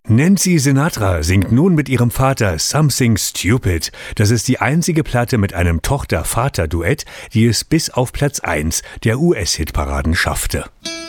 Nancy Sinatra singt nun mit ihrem Vater Something Stupid. Das ist die einzige Platte mit einem Tochter-Vater-Duett, die es bis auf Platz 1 der US-Hitparaden schaffte.